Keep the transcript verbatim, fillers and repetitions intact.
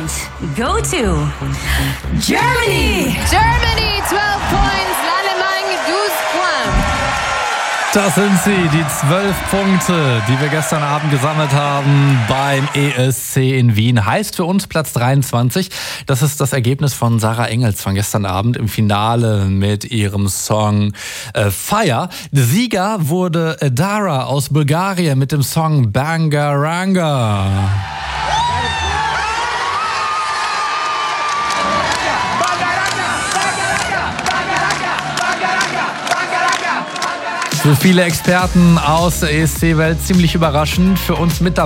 point go to Germany. Germany, zwölf points. L'Allemagne, douze points. Das sind sie, die zwölf Punkte, die wir gestern Abend gesammelt haben beim E S C in Wien. Heißt für uns Platz dreiundzwanzig. Das ist das Ergebnis von Sarah Engels von gestern Abend im Finale mit ihrem Song äh, Fire. Sieger wurde Dara aus Bulgarien mit dem Song Bangaranga. Für viele Experten aus der E S C-Welt ziemlich überraschend. Für uns mit dabei